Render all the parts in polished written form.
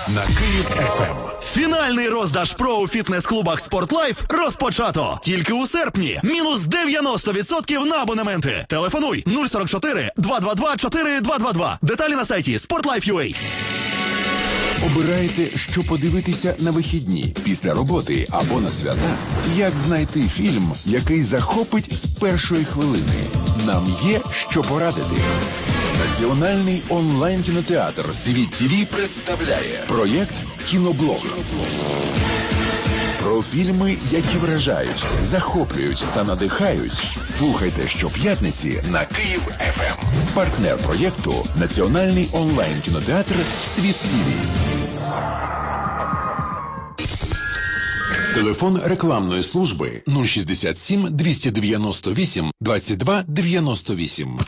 на Київ ФМ. Фінальний роздаж ПРО у фітнес-клубах «Спортлайф» розпочато. Тільки у серпні. Мінус 90% на абонементи. Телефонуй 044 222 4222. Деталі на сайті sportlife.ua. Обирайте, що подивитися на вихідні, після роботи або на свята. Як знайти фільм, який захопить з першої хвилини? Нам є що порадити. Національний онлайн-кінотеатр «Світ ТВ» представляє проєкт «Кіноблог». Про фільми, які вражають, захоплюють та надихають. Слухайте щоп'ятниці на Київ ФМ. Партнер проєкту – Національний онлайн-кінотеатр «Світ ТВ». Телефон рекламної служби 067 298 22 98.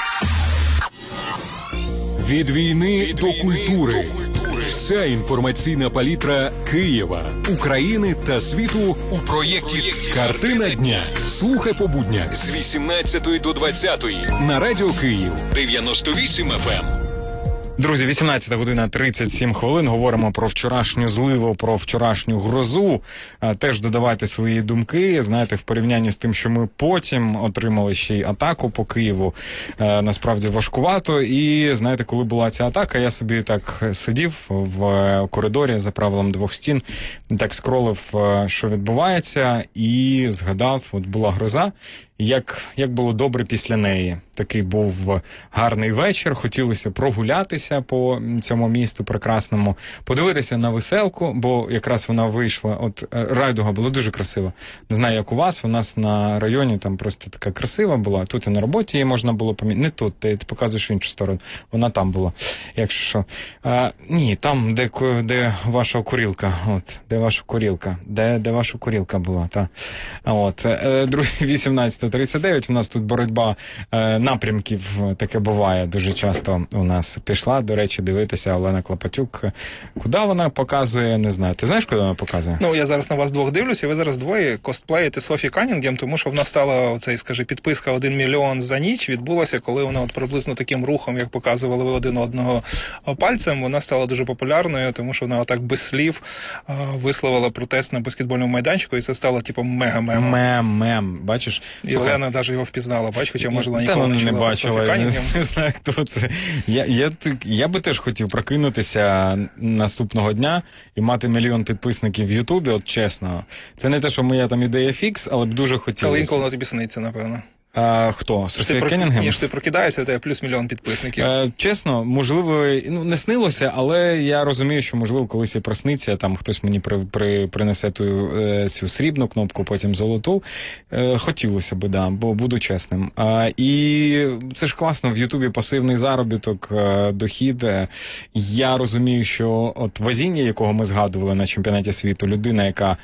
Від війни до культури. Вся інформаційна палітра Києва, України та світу у проєкті «Картина дня». Слухай по буднях з 18 до 20 на Радіо Київ 98 FM. Друзі, 18 година 37 хвилин. Говоримо про вчорашню зливу, про вчорашню грозу. Теж додавайте свої думки. Знаєте, в порівнянні з тим, що ми потім отримали ще й атаку по Києву, насправді важкувато. І, знаєте, коли була ця атака, я собі так сидів в коридорі за правилом двох стін, так скролив, що відбувається, і згадав, от була гроза, як було добре після неї. Такий був гарний вечір, хотілося прогулятися по цьому місту прекрасному, подивитися на веселку, бо якраз вона вийшла, от райдуга була дуже красива. Не знаю, як у нас на районі там просто така красива була, тут і на роботі її можна було помітити. Не тут, ти показуєш в іншу сторону, вона там була, якщо що. Ні, там, де ваша курілка, от, де ваша курілка, де ваша курілка була, та. От, друзі, 18:39, у нас тут боротьба напрямків, таке буває дуже часто у нас. Пішла, до речі, дивитися Олена Клопотюк. Куди вона показує, не знаю. Ти знаєш, куди вона показує? Ну, я зараз на вас двох дивлюся, ви зараз двоє косплеїте Софі Каннінгем, тому що в нас стала оцей, підписка 1 мільйон за ніч відбулася, коли вона от приблизно таким рухом, як показували ви один одного пальцем, вона стала дуже популярною, тому що вона отак без слів висловила протест на баскетбольному майданчику, і це стало типу мега-мемом. Мем, бачиш? І Олена навіть його впізнала, бач, хоча, можливо, ніколи не бачила. Я не знаю, хто це. Я би теж хотів прокинутися наступного дня і мати 1 мільйон підписників в Ютубі, от чесно. Це не те, що моя там ідея фікс, але б дуже хотілося. Але інколи вона тобі сниться, напевно. Хто? Софія Кеннінгем? Ні, ж ти прокидаєшся, у тебе плюс 1 мільйон підписників. Чесно, можливо, не снилося, але я розумію, що, можливо, колись і просниться, там хтось мені принесе цю срібну кнопку, потім золоту. Хотілося би, да, бо буду чесним. І це ж класно, в Ютубі пасивний заробіток, дохід. Я розумію, що от Вазіння, якого ми згадували на чемпіонаті світу, людина, яка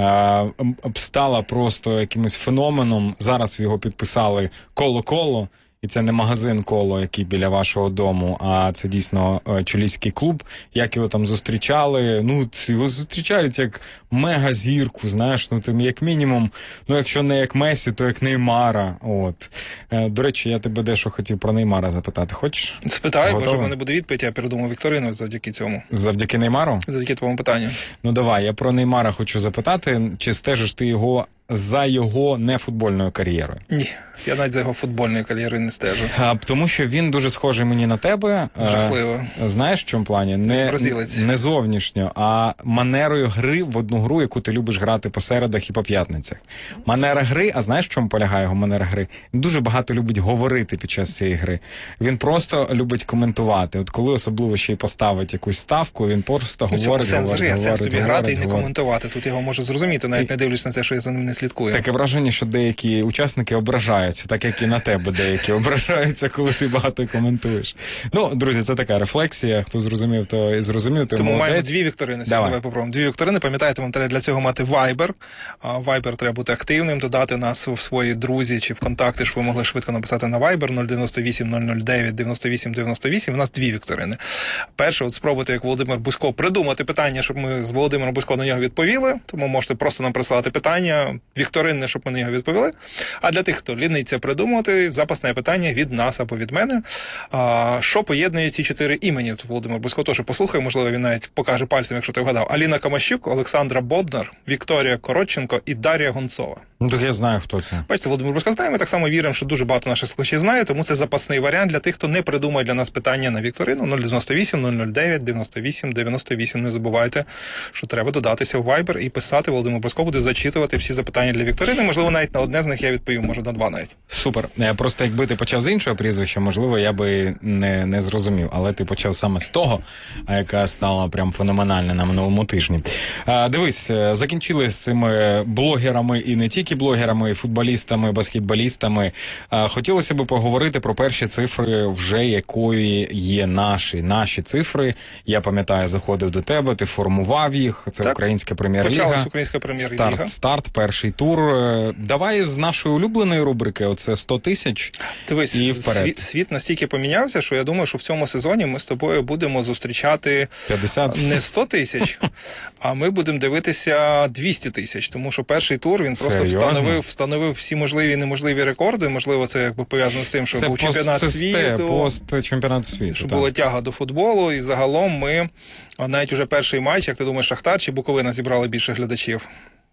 стала просто якимось феноменом, зараз його підписали Коло-Коло, і це не магазин Коло, який біля вашого дому, а це дійсно чилійський клуб. Як його там зустрічали? Ну, його зустрічають як мега-зірку, знаєш, ну, тим, як мінімум, ну, якщо не як Месі, то як Неймара, от. До речі, я тебе дещо хотів про Неймара запитати, хочеш? Спитай, може, в мене буде відповідь, я передумав вікторину завдяки цьому. Завдяки Неймару? Завдяки твоєму питанню. Ну, давай, я про Неймара хочу запитати, чи стежиш ти його за його нефутбольною кар'єрою? Ні, я навіть за його футбольною кар'єрою не стежу. Тому що він дуже схожий мені на тебе. Жахливо. Знаєш, в чому плані? Не зовнішньо, а манерою гри в одну гру, яку ти любиш грати по середах і по п'ятницях. Манера гри, а знаєш, в чому полягає його манера гри? Він дуже багато любить говорити під час цієї гри. Він просто любить коментувати. От коли особливо ще й поставить якусь ставку, він просто говорить. Сенс тобі грати і не коментувати. Тут його можу зрозуміти, навіть не дивлюсь на це, що я за ним не слідкую. Таке враження, що деякі учасники ображаються, так як і на тебе деякі ображаються, коли ти багато коментуєш. Ну, друзі, це така рефлексія. Хто зрозумів, то і зрозумів. Тому маємо 2 вікторини. Давай попробуємо. 2 вікторини. Пам'ятаєте, вам треба для цього мати Viber. Viber треба бути активним, додати нас в свої друзі чи в контакти, щоб ви могли швидко написати на Viber 098 009 98 98. У нас 2 вікторини. Перше, от спробуйте, як Володимир Бузько, придумати питання, щоб ми з Володимиром Бузько на нього відповіли. Тому можете просто нам прислати питання. вікторинне, щоб ми на нього відповіли. А для тих, хто ліниться придумувати, запасне питання від нас або від мене. Що поєднує ці 4 імені? Тут Володимир Бузько теж послухає, можливо, він навіть покаже пальцем, якщо ти вгадав. Аліна Камащук, Олександра Боднар, Вікторія Коротченко і Дар'я Гонцова. Ну, так я знаю, хто це. Бачите, Володимир Бузько знає, ми так само віримо, що дуже багато наших слухачів знає, тому це запасний варіант для тих, хто не придумає для нас питання на вікторину. 098 009 98 98. Не забувайте, що треба додатися в Viber і писати. Володимир Бузько буде зачитувати всі запитання для вікторини. Можливо, навіть на одне з них я відповім, може на 2 навіть. Супер. Просто якби ти почав з іншого прізвища, можливо, я би не зрозумів. Але ти почав саме з того, яка стала прям феноменальна на минулому тижні. Дивись, закінчили з цими блогерами і не тільки блогерами, і футболістами, баскетболістами. Хотілося б поговорити про перші цифри, вже якої є наші цифри. Я пам'ятаю, заходив до тебе, ти формував їх. Це так. Українська прем'єр-ліга. Почалась Українська прем'єр-ліга. Старт, перший тур. Давай з нашої улюбленої рубрики, оце 100 тисяч. Дивись, і вперед. Світ настільки помінявся, що я думаю, що в цьому сезоні ми з тобою будемо зустрічати 50. Не 100 тисяч, а ми будемо дивитися 200 тисяч, тому що перший тур він просто встановив всі можливі і неможливі рекорди. Можливо, це якби пов'язано з тим, що це був чемпіонат світу, пост чемпіонату світу, що була тяга до футболу, і загалом ми навіть уже перший матч, як ти думаєш, Шахтар чи Буковина зібрали більше глядачів?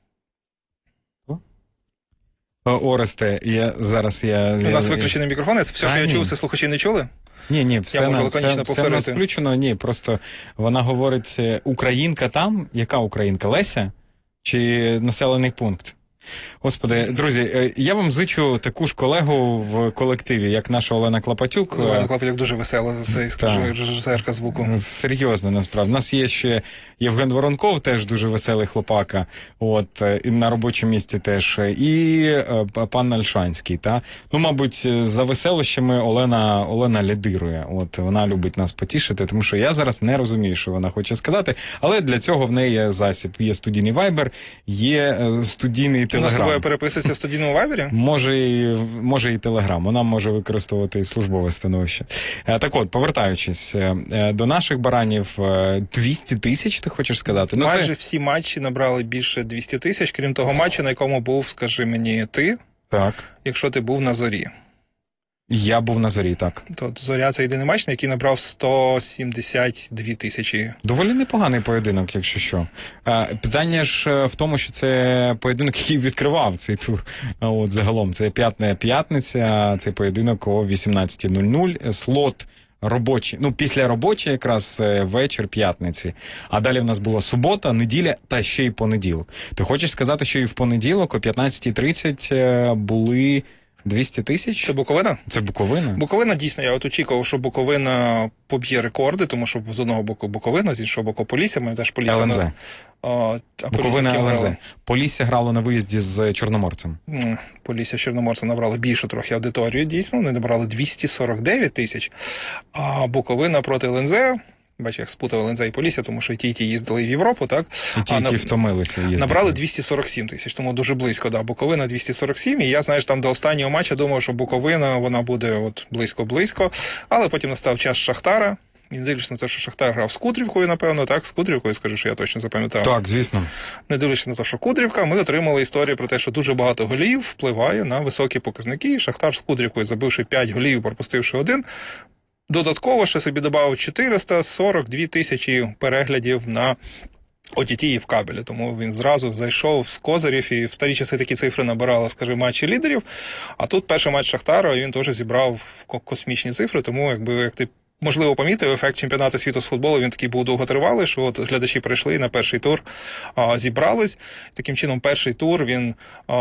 Оресте, у нас виключений мікрофон, все, що я чув, все слухачі не чули? Ні, все в нас включено, ні, просто вона говорить, українка там, яка українка, Леся? Чи населений пункт? Господи, друзі, я вам зичу таку ж колегу в колективі, як наша Олена Клопотюк. Олена Клопотюк дуже весела, режисерка звуку. Серйозно, насправді. У нас є ще Євген Воронков, теж дуже веселий хлопака, і на робочому місці теж, і пан Альшанський, та? Ну, мабуть, за веселощами Олена лідирує, вона любить нас потішити, тому що я зараз не розумію, що вона хоче сказати, але для цього в неї є засіб, є студійний вайбер, є студійний Телеграм. Вона з тобою переписується в студійному вайбері? Може і Телеграм. Вона може використовувати і службове становище. Так от, повертаючись до наших баранів, 200 тисяч, ти хочеш сказати? Майже всі матчі набрали більше 200 тисяч, крім того матчу, на якому був, скажи мені, ти, так. Якщо ти був на Зорі. Я був на Зорі, так. То Зоря – це єдиний матч, на який набрав 172 тисячі. Доволі непоганий поєдинок, якщо що. Питання ж в тому, що це поєдинок, який відкривав цей тур. Загалом, це п'ятниця, цей поєдинок о 18:00. Слот робочий, після робочий якраз вечір п'ятниці. А далі в нас була субота, неділя та ще й понеділок. Ти хочеш сказати, що і в понеділок о 15:30 були 200 тисяч? Це Буковина? Це Буковина? Буковина, дійсно, я очікував, що Буковина поб'є рекорди, тому що з одного боку Буковина, з іншого боку Полісся, ми теж Полісся... ЛНЗ. Буковина ЛНЗ. Polісся грало на виїзді з Чорноморцем. Полісся з Чорноморцем набрали більшу трохи аудиторію, дійсно, вони набрали 249 тисяч, а Буковина проти ЛНЗ... Бачу, як сплутав ЛНЗ і Полісся, тому що і ті їздили в Європу, так? І ті втомилися їздити. Набрали 247 тисяч, тому дуже близько, да. Буковина 247, і я, там до останнього матчу думав, що Буковина, вона буде близько-близько, але потім настав час Шахтара, і не дивлячись на те, що Шахтар грав з Кудрівкою, напевно, так? З Кудрівкою, скажу, що я точно запам'ятав. Так, звісно. Не дивлячись на те, що Кудрівка, ми отримали історію про те, що дуже багато голів впливає на високі показники. Шахтар з Кудрівкою, забивши 5 голів, пропустивши 1, додатково ще собі додав 442 тисячі переглядів на OTT і в кабелі. Тому він зразу зайшов з козирів, і в старі часи такі цифри набирали, матчі лідерів. А тут перший матч Шахтара, він теж зібрав космічні цифри, тому як ти можливо помітив, ефект чемпіонату світу з футболу, він такий був довготривалий, що глядачі прийшли на перший тур, зібрались. Таким чином, перший тур, він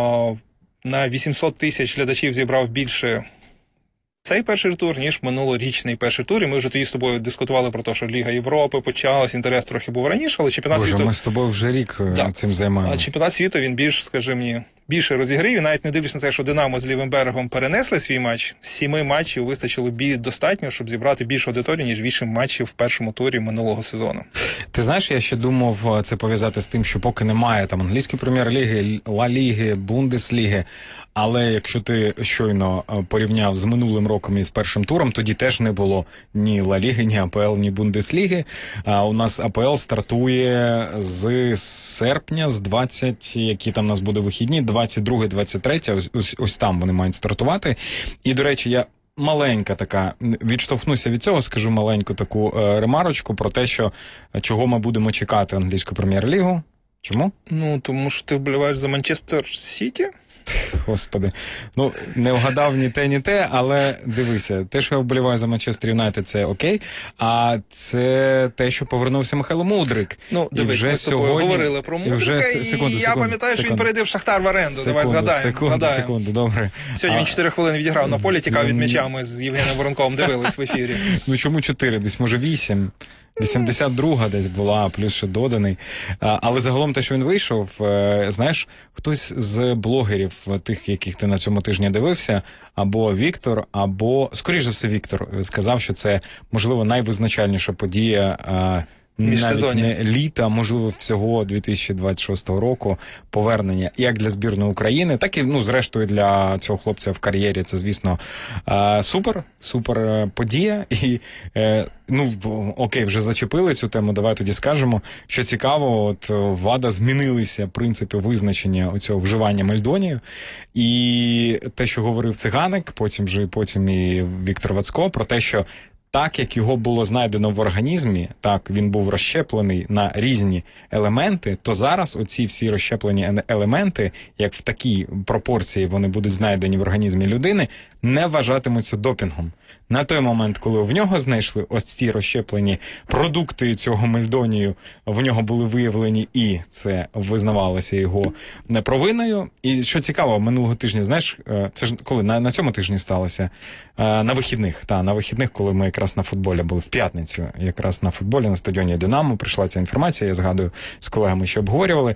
на 800 тисяч глядачів зібрав більше цей перший тур, ніж минулорічний перший тур. І ми вже тоді з тобою дискутували про те, що Ліга Європи почалась, інтерес трохи був раніше, але чемпіонат світу... ми з тобою вже рік цим займаємося. А чемпіонат світу, він більше розігрів, і навіть не дивлячись на те, що Динамо з Лівим берегом перенесли свій матч, 7 матчів вистачило достатньо, щоб зібрати більшу аудиторію, ніж 8 матчів в першому турі минулого сезону. Ти знаєш, я ще думав це пов'язати з тим, що поки немає англійської прем'єр-ліги, Ла-ліги, Бундесліги, але якщо ти щойно порівняв з минулим роком і з першим туром, тоді теж не було ні Ла-ліги, ні АПЛ, ні Бундесліги. У нас АПЛ стартує з серпня, з 20, які там у нас буде вихідні, 22-23, ось там вони мають стартувати. І, до речі, я маленька така, відштовхнуся від цього, скажу маленьку таку ремарочку про те, що чого ми будемо чекати англійську прем'єр-лігу. Чому? Ну, тому що ти вболіваєш за Манчестер Сіті? Господи, ну, не вгадав ні те, але дивися, те, що я вболіваю за Манчестер Юнайтед, це окей, а це те, що повернувся Михайло Мудрик. Ну, дивись, ми з тобою говорили про Мудрика, і я пам'ятаю, що він перейде в Шахтар в оренду. Давай згадаємо. Секунду, добре. Сьогодні він 4 хвилини відіграв на полі, тікав від м'яча, ми з Євгеном Воронковим дивились в ефірі. Ну, чому 4? Десь, може, 8? 82-га десь була, плюс ще доданий. Але загалом те, що він вийшов, знаєш, хтось з блогерів, тих, яких ти на цьому тижні дивився, або Віктор, або, скоріш за все, Віктор, сказав, що це, можливо, найвизначальніша подія навіть не літа, можливо, всього 2026 року, повернення як для збірної України, так і, ну, зрештою, для цього хлопця в кар'єрі. Це, звісно, супер подія. І, ну, окей, вже зачепили цю тему, давай тоді скажемо, що цікаво, от ВАДА змінилися принципи визначення оцього вживання мельдонію. І те, що говорив Циганик, потім і Віктор Вацько, про те, що так, як його було знайдено в організмі, так, він був розщеплений на різні елементи, то зараз оці всі розщеплені елементи, як в такій пропорції вони будуть знайдені в організмі людини, не вважатимуться допінгом. На той момент, коли в нього знайшли ось ці розщеплені продукти цього мельдонію, в нього були виявлені, і це визнавалося його провиною. І що цікаво, минулого тижня, знаєш, це ж коли на цьому тижні сталося? На вихідних, коли ми якраз на футболі були в п'ятницю, якраз на футболі на стадіоні «Динамо» прийшла ця інформація, я згадую, з колегами ще обговорювали,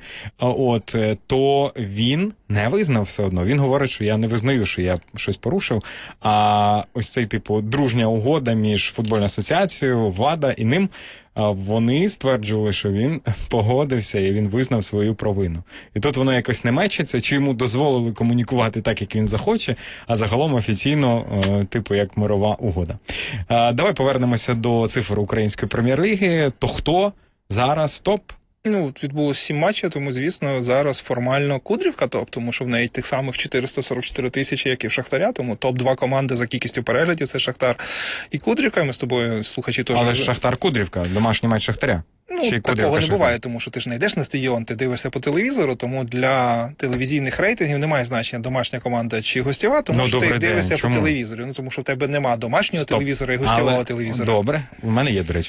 то він не визнав все одно. Він говорить, що я не визнаю, що я щось порушив, а ось цей, типу, дружня угода між футбольною асоціацією, ВАДА і ним, вони стверджували, що він погодився і він визнав свою провину. І тут воно якось не мечиться, чи йому дозволили комунікувати так, як він захоче, а загалом офіційно, типу, як мирова угода. Давай повернемося до цифр Української прем'єр-ліги. То хто зараз топ? Ну, відбулося 7 матчів, тому, звісно, зараз формально Кудрівка топ, тому що в неї тих самих 444 тисячі, як і в Шахтаря, тому топ-2 команди за кількістю переглядів – це Шахтар і Кудрівка. Ми з тобою, слухачі, теж... Але ж Шахтар-Кудрівка, домашній матч Шахтаря. Ну, такого не буває, тому що ти ж не йдеш на стадіон, ти дивишся по телевізору, тому для телевізійних рейтингів немає значення домашня команда чи гостєва, тому що ти їх дивишся по телевізору. Ну, тому що в тебе нема домашнього телевізора і гостєвого телевізора. Добре, у мене є, до речі.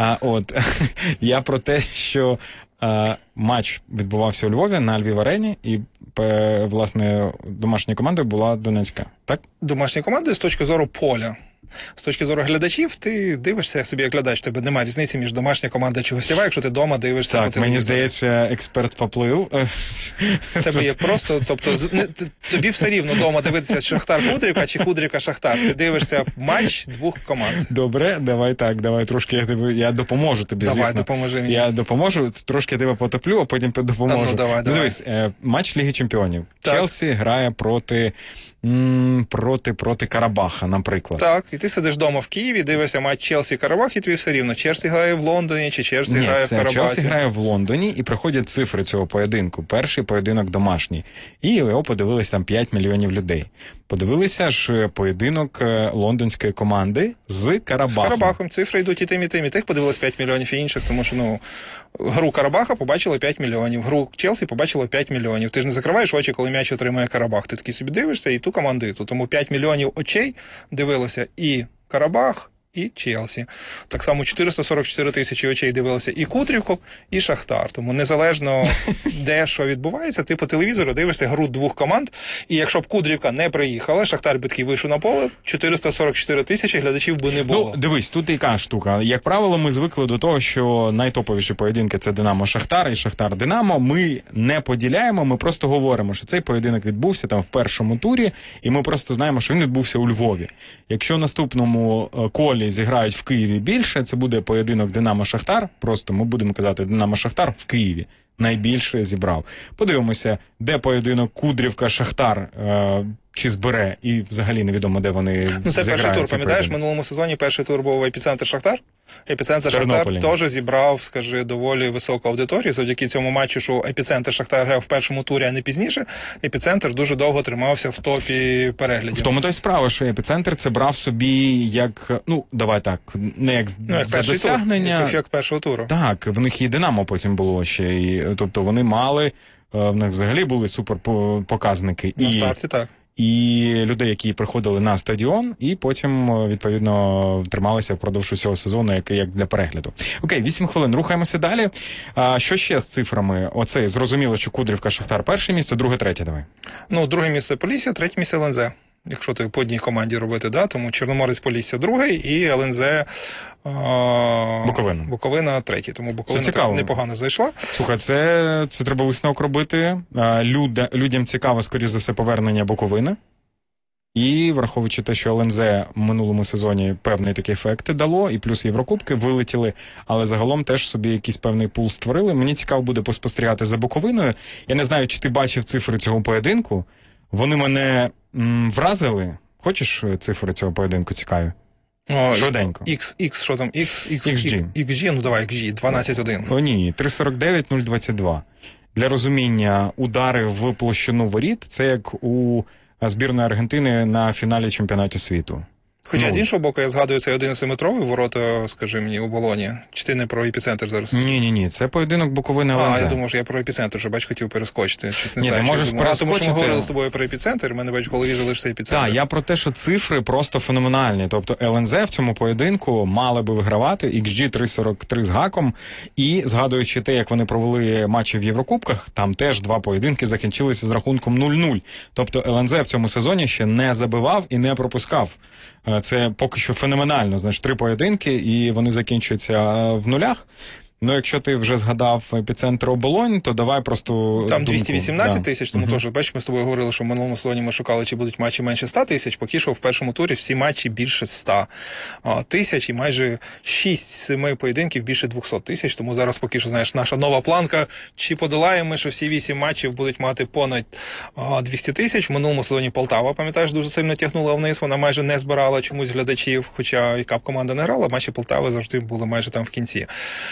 Я про те, що матч відбувався у Львові на Львів-арені, і, власне, домашньою командою була Донецька, так? Домашньою командою з точки зору поля. З точки зору глядачів, ти дивишся собі як глядач, тебе немає різниці між домашня команда чи гостєва, якщо ти вдома дивишся по телевізору. Так, мені здається, експерт поплив. Тебе є просто, тобто, тобі все рівно вдома дивитися Шахтар-Кудрівка чи Кудрівка-Шахтар. Ти дивишся матч двох команд. Добре, давай трошки я допоможу тобі, звісно. Давай, допоможи мені. Я допоможу, трошки тебе потоплю, а потім допоможу. Давай. Дивись, матч Ліги Чемпіонів. Челсі грає проти Карабаха, наприклад. Так, і ти сидиш вдома в Києві, дивишся матч Челсі-Карабах, і тобі все рівно. Челсі грає в Лондоні, чи Челсі грає в Карабасі. Челсі грає в Лондоні, і приходять цифри цього поєдинку. Перший поєдинок домашній. І його подивились там 5 мільйонів людей. Подивилися ж поєдинок лондонської команди з Карабахом. З Карабахом. Цифри йдуть і тим, і тим. І тих подивилось 5 мільйонів і інших, тому що, гру Карабаха побачило 5 мільйонів, гру Челсі побачило 5 мільйонів. Ти ж не закриваєш очі, коли м'яч отримує Карабах. Ти такий собі дивишся, і ту команду, і ту. Тому 5 мільйонів очей дивилося і Карабах, і Челсі. Так само 444 тисячі очей дивилися і Кудрівку, і Шахтар. Тому незалежно де що відбувається, ти по телевізору дивишся гру двох команд, і якщо б Кудрівка не приїхала, Шахтар би такий вийшов на поле, 444 тисячі глядачів би не було. Ну, дивись, тут яка штука. Як правило, ми звикли до того, що найтоповіші поєдинки – це Динамо-Шахтар і Шахтар-Динамо. Ми не поділяємо, ми просто говоримо, що цей поєдинок відбувся там в першому турі, і ми просто знаємо, що він відбувся у Львові. Якщо в наступному колі зіграють в Києві більше, це буде поєдинок Динамо-Шахтар, просто ми будемо казати Динамо-Шахтар в Києві. Найбільше зібрав. Подивимося, де поєдинок Кудрівка-Шахтар чи збере, і взагалі невідомо, де вони Ну, це перший тур, пам'ятаєш, в поєдинок. минулому сезоні перший тур був епіцентр Шахтар. Епіцентр Тернополі. Шахтар теж зібрав, скажи, доволі високу аудиторію. Завдяки цьому матчу, що епіцентр Шахтар грав в першому турі, а не пізніше, епіцентр дуже довго тримався в топі переглядів. В тому то й справа, що епіцентр це брав собі як, ну, давай так, не як, як за перший досягнення. тур, як першого туру. Так, в них і Динамо потім було ще. Тобто вони мали, в них взагалі були супер показники. На старті, так. І людей, які приходили на стадіон, і потім, відповідно, трималися впродовж усього сезону, як для перегляду. Окей, 8 хвилин, рухаємося далі. Що ще з цифрами? Оце, зрозуміло, що Кудрівка, Шахтар перше місце, друге, третє, давай. Ну, друге місце Полісся, третє місце ЛНЗ. Якщо ти по одній команді робити, да, тому Чорноморець Полісся другий і ЛНЗ Буковина третій. Тому Буковина так непогано зайшла. Слухай, це треба висновок робити. Людям цікаво, скоріш за все, повернення Буковини. І враховуючи те, що ЛНЗ в минулому сезоні певний такий ефект дало, і плюс Єврокубки вилетіли, але загалом теж собі якийсь певний пул створили. Мені цікаво буде поспостерігати за Буковиною. Я не знаю, чи ти бачив цифри цього поєдинку. Вони мене вразили. Хочеш цифри цього поєдинку цікаві? Швиденько. Що там? XG. Ну давай, XG, 12-1. О, ні, 3,49-0,22. Для розуміння, удари в площину воріт, це як у збірної Аргентини на фіналі чемпіонату світу. Хоча, з іншого боку, я згадую цей 11-метровий ворота, скажи мені, у Болоні. Чи ти не про епіцентр зараз? Ні, це поєдинок Буковини-ЛНЗ. Я думав, що я про епіцентр, вже, бач, хотів перескочити. Щось не Ні, знаю, ти можеш перескочити. Тому що ми говорили з тобою про епіцентр, в мене, бач, в голові залишився епіцентр. Так, я про те, що цифри просто феноменальні. Тобто ЛНЗ в цьому поєдинку мали би вигравати, XG 3,43 з гаком, і згадуючи те, як вони провели матчі в Єврокубках, там теж два поєдинки закінчилися з рахунком 0-0. Тобто ЛНЗ в цьому сезоні ще не забивав і не пропускав. Це поки що феноменально, знаєш, 3 поєдинки, і вони закінчуються в нулях. Ну, якщо ти вже згадав епіцентр Оболонь, то давай просто там думку. 218 тисяч, тому теж, бачиш, ми з тобою говорили, що в минулому сезоні ми шукали, чи будуть матчі менше 100 тисяч, поки що в першому турі всі матчі більше 100 тисяч, і майже 6-7 поєдинків більше 200 тисяч, тому зараз поки що, знаєш, наша нова планка, чи подолаємо ми, що всі 8 матчів будуть мати понад 200 тисяч. В минулому сезоні Полтава, пам'ятаєш, дуже сильно тягнула вниз, вона майже не збирала чомусь глядачів, хоча яка б команда не грала, матчі Полтави завжди були майже там в кінці.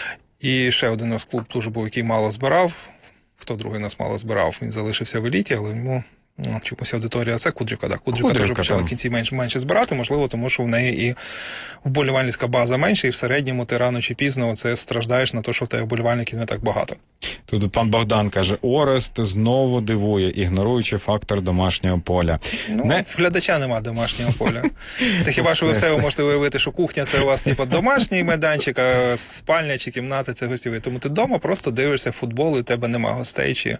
І ще один у нас клуб дуже був, який мало збирав. Хто другий нас мало збирав? Він залишився в еліті, але йому чомусь аудиторія. Це Кудрівка, так. Кудрівка теж почала в кінці менше збирати, можливо, тому що в неї і вболівальницька база менша, і в середньому ти рано чи пізно це страждаєш на те, що в тебе вболівальників не так багато. Тут пан Богдан каже, Орест знову дивує, ігноруючи фактор домашнього поля. Глядача нема домашнього поля. Це хіба що ви себе можете уявити, що кухня це у вас типу домашній майданчик, а спальня чи кімната це гостєвий. Тому ти вдома просто дивишся футбол, і в тебе нема гостей чи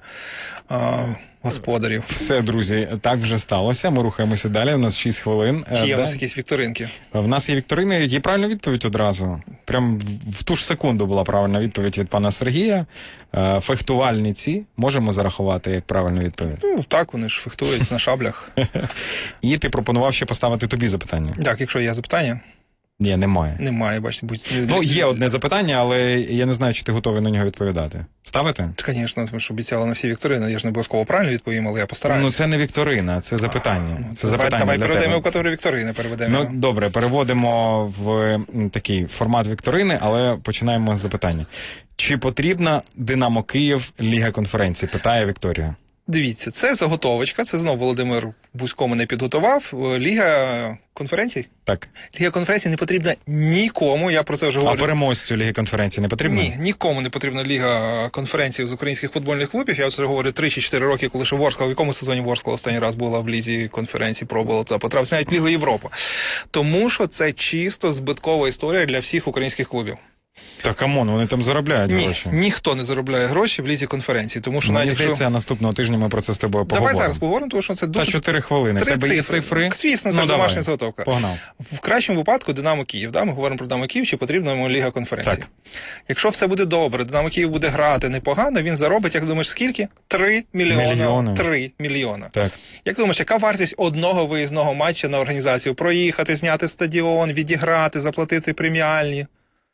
господарів. Все, друзі, так вже сталося. Ми рухаємося далі. У нас 6 хвилин. Чи є у нас якісь вікторинки? В нас є вікторини. Є правильна відповідь одразу. Прям в ту ж секунду була правильна відповідь від пана Сергія. Фехтувальниці можемо зарахувати як правильну відповідь? Ну, так, вони ж фехтують на шаблях. І ти пропонував ще поставити тобі запитання. Так, якщо є запитання. Ні, немає. Немає, бачите. Ну, є одне запитання, але я не знаю, чи ти готовий на нього відповідати. Ставити? Звісно, тому що обіцяли на всі вікторини. Я ж не обов'язково правильно відповім, але я постараюся. Ну, це не вікторина, це запитання. Це запитання. Давай для переведемо тебе. в категорію вікторини. Ну, добре, переводимо в такий формат вікторини, але починаємо з запитання. Чи потрібна Динамо Київ Ліга конференцій? Питає Вікторія. Дивіться, це заготовочка, це знову Володимир Бузько мене підготував. Ліга конференцій? Так. Ліга конференцій не потрібна нікому, я про це вже говорю. А переможцю Ліги конференцій не потрібно? Ні, нікому не потрібна Ліга конференцій з українських футбольних клубів. Я це говорю 3 чи 4 роки, коли ще Ворскла, в якому сезоні Ворскла останній раз була в Лізі конференцій, пробувала туди потрапити, навіть в Лігу Європи. Тому що це чисто збиткова історія для всіх українських клубів. Та камон, вони там заробляють гроші. Ніхто не заробляє гроші в Лізі конференції, тому що мені здається, наступного тижня ми про це з тобою поговоримо. Давай зараз поговоримо, тому що це дуже... Та 4 хвилини. В тебе є цифри? Звісно, це домашня заготовка. Погнав. В кращому випадку Динамо Київ. Да? Ми говоримо про Динамо Київ, чи потрібна йому Ліга конференції. Так. Якщо все буде добре, Динамо Київ буде грати непогано, він заробить, як думаєш, скільки? 3 мільйони. 3 мільйони. Так. Як думаєш, яка вартість одного виїзного матчу на організацію? Проїхати, зняти стадіон, відіграти, заплатити преміальні?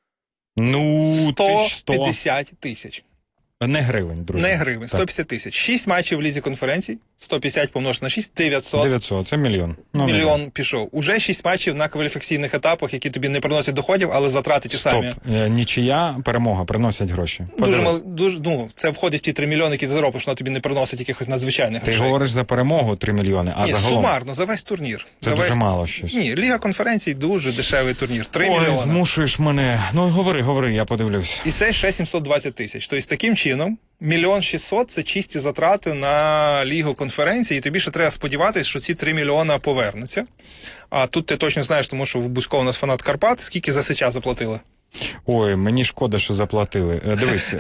Ну, 150 тисяч. Не гривень, друзі. Не гривень, 150 тисяч. 6 матчів в Лізі конференцій, 150 помножити на 6 – 900. 900, це мільйон. Ну, Мільйон пішов. Уже 6 матчів на кваліфікаційних етапах, які тобі не приносять доходів, але затрати ті самі. Нічия, перемога, приносять гроші. Це входить в ті 3 мільйони, які ти заробиш, воно тобі не приносить якихось надзвичайних грошей. Ти говориш за перемогу 3 мільйони, а Ні, загалом? сумарно, за весь турнір. Це дуже мало щось. Ні, Ліга конференцій дуже дешевий турнір. 3 мільйони. Ой, змушуєш мене. Ну, говори, я подивлюсь. І це ще 720 тисяч. Тобто таким чином 1 600 000 – це чисті затрати на Лігу конференцій, і тобі ще треба сподіватися, що ці 3 мільйона повернуться. А тут ти точно знаєш, тому що в Бузько у нас фанат Карпат, скільки за Сича заплатили? Ой, мені шкода, що заплатили. Дивись,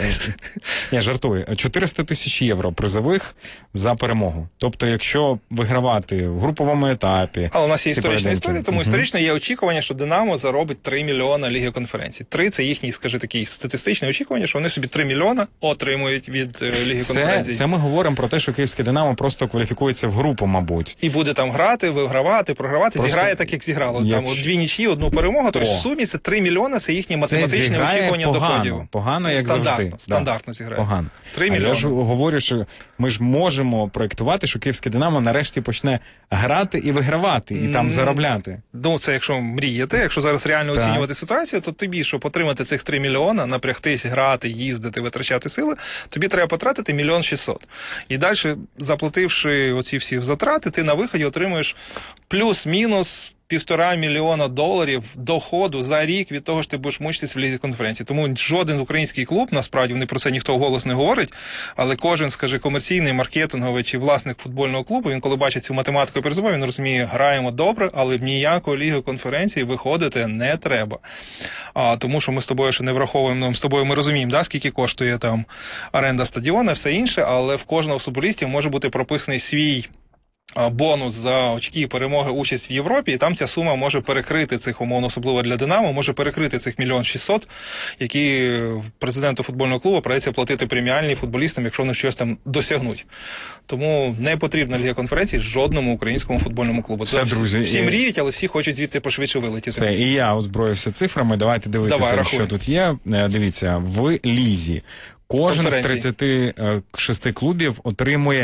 я жартую. 400 тисяч євро призових за перемогу. Тобто, якщо вигравати в груповому етапі... Але у нас є історична історія, тому історично є очікування, що Динамо заробить 3 мільйона Ліги конференцій. 3 – це їхні, скажи, такі статистичні очікування, що вони собі 3 мільйона отримують від Ліги конференцій. Це ми говоримо про те, що київське Динамо просто кваліфікується в групу, мабуть. І буде там грати, вигравати, програвати, просто зіграє так, як зіграло. Там 2 нічі, 1 перемогу, тобто в сумі це 3 мільйона, це їхні математичне очікування доходів. Погано, як завжди. Стандартно зіграє. Погано. 3 мільйони. Я ж говорю, що ми ж можемо проєктувати, що київське Динамо нарешті почне грати і вигравати, і там заробляти. Ну, це якщо мріяти, якщо зараз реально оцінювати ситуацію, то тобі, щоб отримати цих 3 мільйона, напрягтись, грати, їздити, витрачати сили, тобі треба потратити 1 600 000. І далі, заплативши оці всі затрати, ти на виході отримуєш плюс-мінус $1,5 мільйона доходу за рік від того, що ти будеш мучитись в Лізі конференції. Тому жоден український клуб, насправді, вони про це ніхто вголос не говорить, але кожен, скажи, комерційний, маркетинговий чи власник футбольного клубу, він коли бачить цю математику перед собою, він розуміє, граємо добре, але в ніякої Ліги конференції виходити не треба. Тому що ми з тобою ще не враховуємо, з тобою ми розуміємо, да, скільки коштує там оренда стадіона, все інше, але в кожного з футболістів може бути прописаний свій бонус за очки перемоги, участь в Європі, і там ця сума може перекрити цих, умовно, особливо для Динамо, може перекрити цих 1 600 000, які президенту футбольного клубу придеться платити преміальні футболістам, якщо вони щось там досягнуть. Тому не потрібна Ліга конференції жодному українському футбольному клубу. Все, друзі, всі мріють, але всі хочуть звідти пошвидше вилетіти. Все, і я озброївся цифрами, давайте дивитися, що тут є. Дивіться, в Лізі кожен з 36 клубів отримує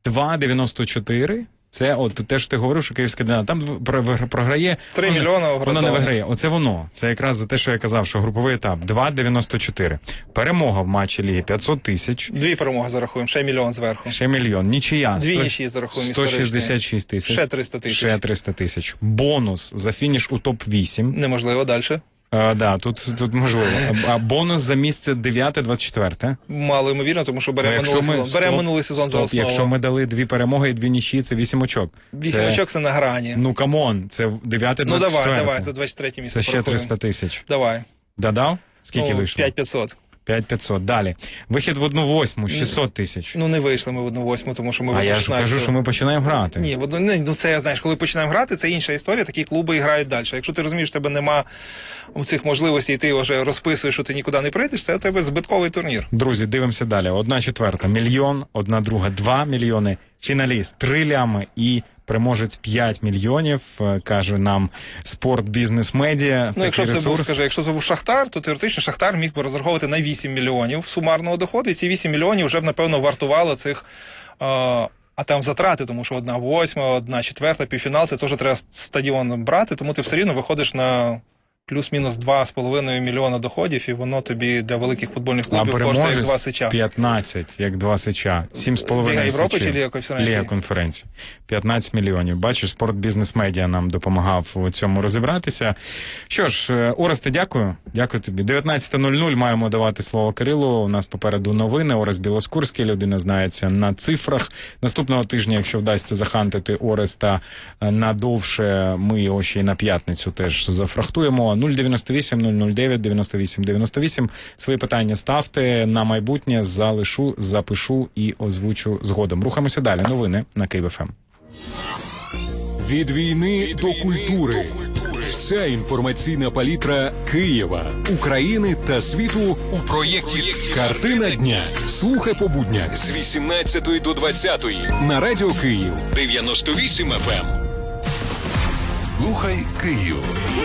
2,94. Це от те, що ти говорив, що київське Динамо там програє 3 мільйона, воно не виграє. Оце воно. Це якраз за те, що я казав, що груповий етап 2,94. Перемога в матчі Ліги 500 тисяч. 2 перемоги зарахуємо, ще 1 мільйон зверху. Ще 1 мільйон. Нічия. 2 нічиї зарахуємо. 166 тисяч. Ще 300 тисяч. Ще 300 тисяч. Бонус за фініш у топ-8. Неможливо, далі. Да, тут можливо. А бонус за місце 9-24. Мало ймовірно, тому що беремо минулий сезон за основу. Якщо ми дали 2 перемоги і 2 нічі, це 8 очок. 8 очок це на грані. Ну, камон, це 9-24. Ну, давай, за 23 місце. Це ще 300 тисяч. Давай. Додав? Скільки вийшло? 5500. 5500. Далі. Вихід в 1/8, 600 тисяч. Ну, не вийшли ми в 1/8, тому що ми в 1/16. А я ж кажу, що ми починаємо грати. Ні, ну це, знаєш, коли починаємо грати, це інша історія, такі клуби і грають далі. Якщо ти розумієш, що тебе нема цих можливостей, і ти вже розписуєш, що ти нікуди не прийдеш, це у тебе збитковий турнір. Друзі, дивимося далі. 1/4 мільйон, 1/2 2 мільйони, фіналіст 3 лями і переможець 5 мільйонів, каже нам Спорт Бізнес Медіа. Ну, якщо це був, скажи, якщо це був Шахтар, то теоретично Шахтар міг би розраховувати на 8 мільйонів сумарного доходу, і ці 8 мільйонів вже б, напевно, вартувало цих... А там затрати, тому що 1/8, 1/4, півфінал, це теж треба стадіон брати, тому ти все рівно виходиш на плюс-мінус 2,5 мільйона доходів, і воно тобі для великих футбольних клубів коштує як 2 Сича. 15, як 2 Сича. 7,5 Ліга Європи Сичів. чи Ліга конференції? Ліга конференції. 15 мільйонів. Бачиш, Спорт Бізнес Медіа нам допомагав у цьому розібратися. Що ж, Оресте, дякую. Дякую тобі. 19:00 маємо давати слово Кирилу. У нас попереду новини. Орест Білоскурський, людина знається на цифрах. Наступного тижня, якщо вдасться захантити Ореста надовше, ми його ще й на п'ятницю теж зафрахтуємо. 098 009 98 98. Свої питання ставте на майбутнє, залишу, запишу і озвучу згодом. Рухаємося далі. Новини на Київ ФМ. Від війни до культури. Вся інформаційна палітра Києва, України та світу у проєкті «Картина дня». Слухай по буднях з 18 до 20 на Радіо Київ 98 FM. Слухай Київ.